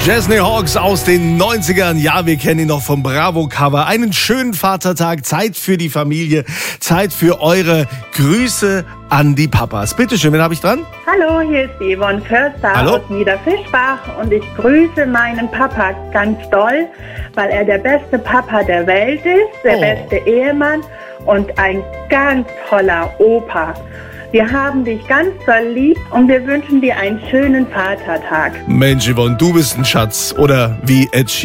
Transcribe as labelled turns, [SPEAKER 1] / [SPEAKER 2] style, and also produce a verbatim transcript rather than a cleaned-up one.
[SPEAKER 1] Chesney Hawkes aus den neunzigern. Ja, wir kennen ihn noch vom Bravo-Cover. Einen schönen Vatertag, Zeit für die Familie, Zeit für eure Grüße an die Papas. Bitte schön, wen habe ich dran?
[SPEAKER 2] Hallo, hier ist die Yvonne Förster
[SPEAKER 1] Hallo.
[SPEAKER 2] aus Niederfischbach und ich grüße meinen Papa ganz doll, weil er der beste Papa der Welt ist, der
[SPEAKER 1] Oh.
[SPEAKER 2] beste Ehemann und ein ganz toller Opa. Wir haben dich ganz doll lieb und wir wünschen dir einen schönen Vatertag.
[SPEAKER 1] Mensch, Yvonne, du bist ein Schatz. Oder wie Ed Sheeran